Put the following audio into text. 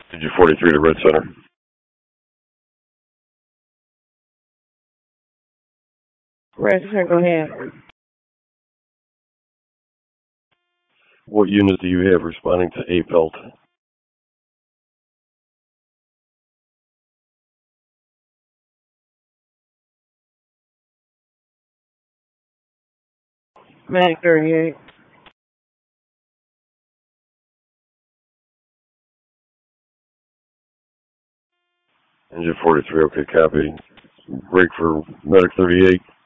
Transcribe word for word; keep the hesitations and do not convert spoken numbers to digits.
Engine forty-three to Red Center. Red Center, go ahead. What unit do you have responding to A P E L T? Mag thirty-eight. Engine forty-three, okay, copy. Break for Medic thirty-eight.